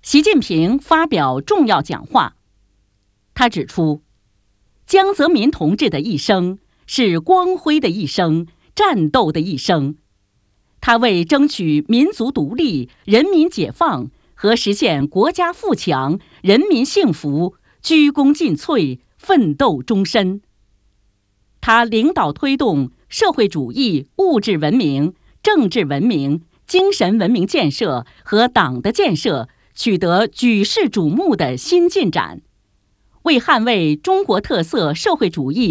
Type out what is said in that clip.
习近平发表重要讲话。他指出，江泽民同志的一生是光辉的一生，战斗的一生。他为争取民族独立、人民解放和实现国家富强、人民幸福鞠躬尽瘁，奋斗终身。他领导推动社会主义物质文明、政治文明、精神文明建设和党的建设取得举世瞩目的新进展，为捍卫中国特色社会主义